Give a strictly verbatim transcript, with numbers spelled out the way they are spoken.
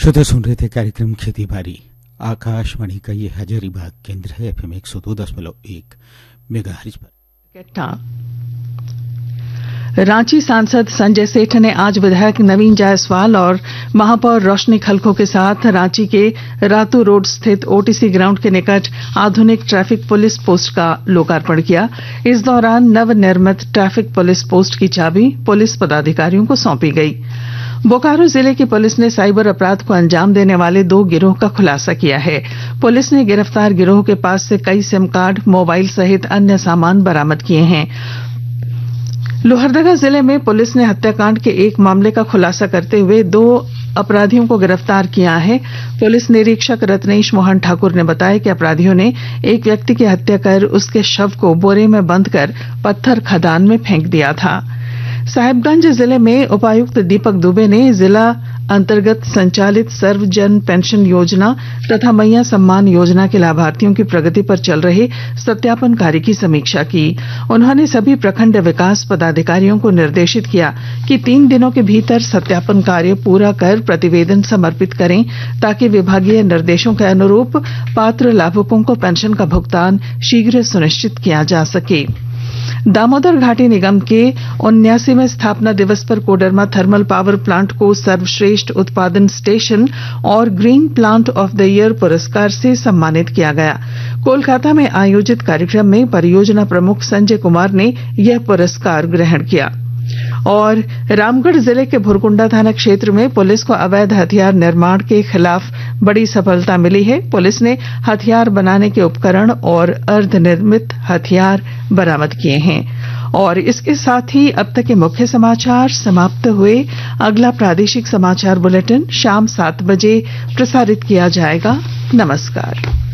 श्रोता सुन रहे थे कार्यक्रम खेती बाड़ी। आकाशवाणी का ये हजारीबाग केंद्र है, एफएम एक सौ दो दशमलव एक मेगाहर्ट्ज पर। रांची सांसद संजय सेठ ने आज विधायक नवीन जायसवाल और महापौर रोशनी खलखो के साथ रांची के रातू रोड स्थित ओटीसी ग्राउंड के निकट आधुनिक ट्रैफिक पुलिस पोस्ट का लोकार्पण किया। इस दौरान नवनिर्मित ट्रैफिक पुलिस पोस्ट की चाबी पुलिस पदाधिकारियों को सौंपी गई। बोकारो जिले की पुलिस ने साइबर अपराध को अंजाम देने वाले दो गिरोह का खुलासा किया है। पुलिस ने गिरफ्तार गिरोह के पास से कई सिम कार्ड, मोबाइल सहित अन्य सामान बरामद किए हैं। लोहरदगा जिले में पुलिस ने हत्याकांड के एक मामले का खुलासा करते हुए दो अपराधियों को गिरफ्तार किया है। पुलिस निरीक्षक रत्नेश मोहन ठाकुर ने बताया कि अपराधियों ने एक व्यक्ति की हत्या कर उसके शव को बोरे में बंद कर पत्थर खदान में फेंक दिया था। साहिबगंज जिले में उपायुक्त दीपक दुबे ने जिला अंतर्गत संचालित सर्वजन पेंशन योजना तथा मैया सम्मान योजना के लाभार्थियों की प्रगति पर चल रहे सत्यापन कार्य की समीक्षा की। उन्होंने सभी प्रखंड विकास पदाधिकारियों को निर्देशित किया कि तीन दिनों के भीतर सत्यापन कार्य पूरा कर प्रतिवेदन समर्पित करें, ताकि विभागीय निर्देशों के अनुरूप पात्र लाभुकों को पेंशन का भुगतान शीघ्र सुनिश्चित किया जा सके। दामोदर घाटी निगम के उन्यासीवें स्थापना दिवस पर कोडरमा थर्मल पावर प्लांट को सर्वश्रेष्ठ उत्पादन स्टेशन और green plant of the year पुरस्कार से सम्मानित किया गया। कोलकाता में आयोजित कार्यक्रम में परियोजना प्रमुख संजय कुमार ने यह पुरस्कार ग्रहण किया। और रामगढ़ जिले के भुरकुंडा थाना क्षेत्र में पुलिस को अवैध हथियार निर्माण के खिलाफ बड़ी सफलता मिली है। पुलिस ने हथियार बनाने के उपकरण और अर्धनिर्मित हथियार बरामद किए हैं। और इसके साथ ही अब तक के मुख्य समाचार समाप्त हुए। अगला प्रादेशिक समाचार बुलेटिन शाम सात बजे प्रसारित किया जाएगा। नमस्कार।